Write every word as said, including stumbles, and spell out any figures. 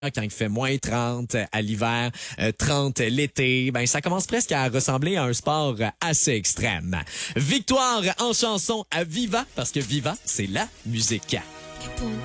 quand il fait moins trente à l'hiver, euh, trente l'été, ben ça commence presque à ressembler à un sport assez extrême. Victoire en chanson à Viva, parce que Viva, c'est la musique.